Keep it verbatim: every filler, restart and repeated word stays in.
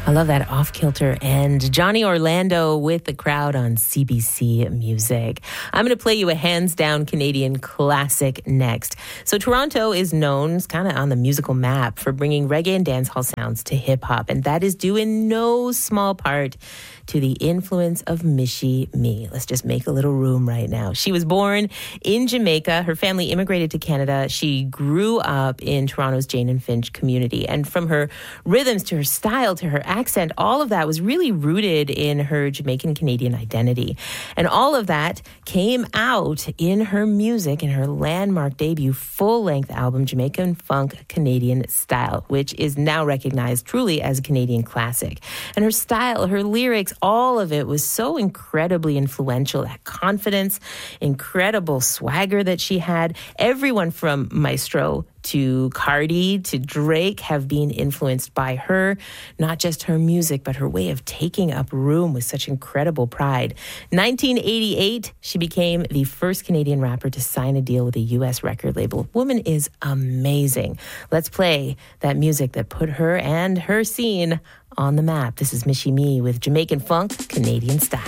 I love that off-kilter end. Johnny Orlando with the crowd on C B C Music. I'm going to play you a hands-down Canadian classic next. So Toronto is known kind of on the musical map for bringing reggae and dancehall sounds to hip-hop, and that is due in no small part to the influence of Michie Mee. Let's just make a little room right now. She was born in Jamaica. Her family immigrated to Canada. She grew up in Toronto's Jane and Finch community. And from her rhythms to her style to her accent, all of that was really rooted in her Jamaican Canadian identity. And all of that came out in her music, in her landmark debut full-length album, Jamaican Funk Canadian Style, which is now recognized truly as a Canadian classic. And her style, her lyrics, all of it was so incredibly influential. That confidence, incredible swagger that she had. Everyone from Maestro to Cardi to Drake have been influenced by her, not just her music, but her way of taking up room with such incredible pride. nineteen eighty-eight, she became the first Canadian rapper to sign a deal with a U S record label. Woman is amazing. Let's play that music that put her and her scene on the map. This is Michie Mee with Jamaican Funk Canadian Style.